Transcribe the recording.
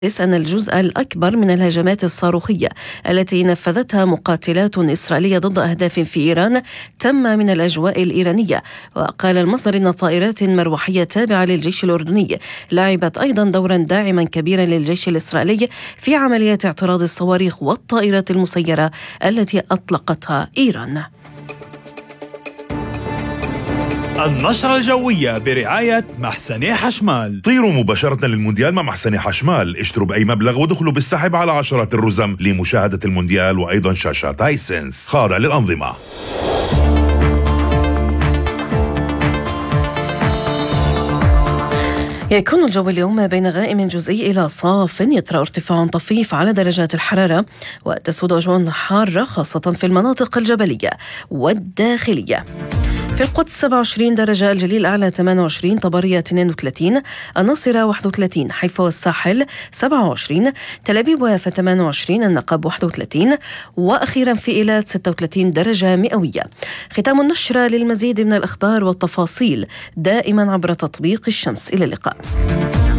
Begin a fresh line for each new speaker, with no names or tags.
أن الجزء الأكبر من الهجمات الصاروخية التي نفذتها مقاتلات إسرائيلية ضد أهداف في إيران تم من الأجواء الإيرانية. وقال المصدر أن طائرات مروحية تابعة للجيش الأردني لعبت أيضا دورا داعما كبيرا للجيش الإسرائيلي في عمليات اعتراض الصواريخ والطائرات المسيرة التي أطلقتها إيران.
النشرة الجوية برعاية محسن حشمال.
طيروا مباشرة للمونديال مع محسن حشمال، اشتروا بأي مبلغ ودخلوا بالسحب على عشرات الرزم لمشاهدة المونديال وأيضا شاشات هايسنس خاضع للأنظمة.
يكون الجو اليوم بين غائم جزئي إلى صاف، يطرأ ارتفاع طفيف على درجات الحرارة، وتسود أجواء حارة خاصة في المناطق الجبلية والداخلية. في القدس 27 درجة، الجليل الأعلى 28، طبرية 32، الناصرة 31، حيفا والساحل 27، تل أبيب ويافا 28، النقب 31، وأخيرا في إيلات 36 درجة مئوية. ختام النشرة. للمزيد من الأخبار والتفاصيل دائما عبر تطبيق الشمس. إلى اللقاء.